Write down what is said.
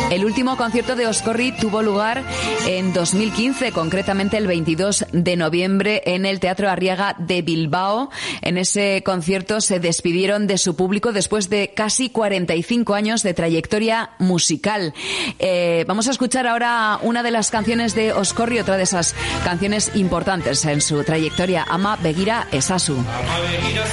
El último concierto de Oscorri tuvo lugar en 2015, concretamente el 22 de noviembre en el Teatro Arriaga de Bilbao. En ese concierto se despidieron de su público después de casi 45 años de trayectoria musical. Vamos a escuchar ahora una de las canciones de Oscorri, otra de esas canciones importantes en su trayectoria, Ama Begira Ezazu.